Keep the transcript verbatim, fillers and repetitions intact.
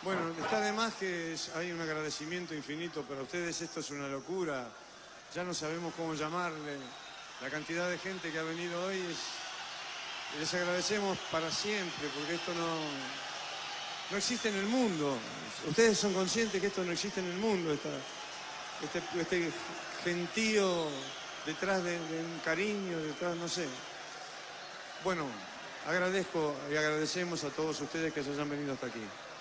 Bueno, está de más que es- hay un agradecimiento infinito para ustedes. Esto es una locura. Ya no sabemos cómo llamarle. La cantidad de gente que ha venido hoy es... Les agradecemos para siempre, porque esto no, no existe en el mundo. Ustedes son conscientes que esto no existe en el mundo. Esta, este, este gentío detrás de, de un cariño, detrás, no sé. Bueno, agradezco y agradecemos a todos ustedes que se hayan venido hasta aquí.